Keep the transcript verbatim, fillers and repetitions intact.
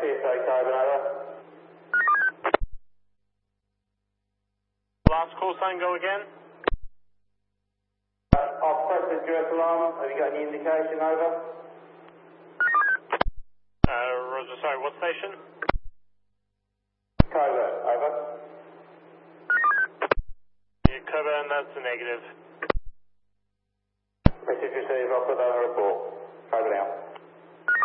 P S A Coburn, over. Last call sign, go again. Uh, I've pressed the duress alarm. Have you got any indication, over? Uh, Roger, sorry, what station? Coburn, over. Yeah, Coburn, that's a negative. Message received, I'll put that on a report. Coburn out.